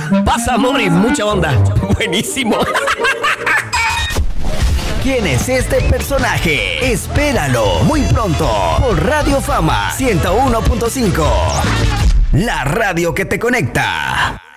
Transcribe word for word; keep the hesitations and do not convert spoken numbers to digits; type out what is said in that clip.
Pasa, amor, y mucha onda. Buenísimo. ¿Quién es este personaje? Espéralo muy pronto por Radio Fama ciento uno punto cinco. La radio que te conecta.